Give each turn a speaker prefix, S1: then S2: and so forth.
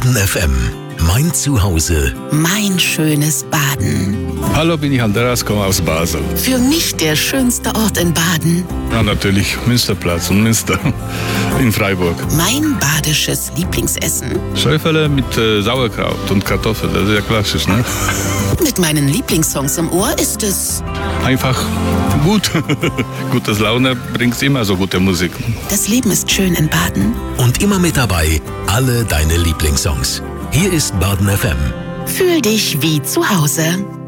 S1: Baden FM. Mein Zuhause.
S2: Mein schönes Baden.
S3: Hallo, bin ich Andreas, komme aus Basel.
S2: Für mich der schönste Ort in Baden.
S3: Ja, natürlich Münsterplatz und Münster in Freiburg.
S2: Mein badisches Lieblingsessen.
S3: Schäufele mit Sauerkraut und Kartoffeln, das ist ja klassisch, ne?
S2: Mit meinen Lieblingssongs im Ohr ist es
S3: Einfach gut. Gutes Laune bringt immer so gute Musik.
S2: Das Leben ist schön in Baden.
S1: Und immer mit dabei alle deine Lieblingssongs. Hier ist Baden FM.
S2: Fühl dich wie zu Hause.